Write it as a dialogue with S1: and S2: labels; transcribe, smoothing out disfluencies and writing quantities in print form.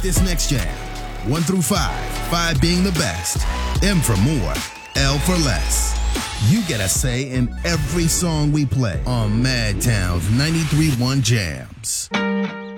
S1: this next jam. 1 through 5, 5 being the best. M for more, L for less. You get a say in every song we play on Madtown's 93.1 Jams.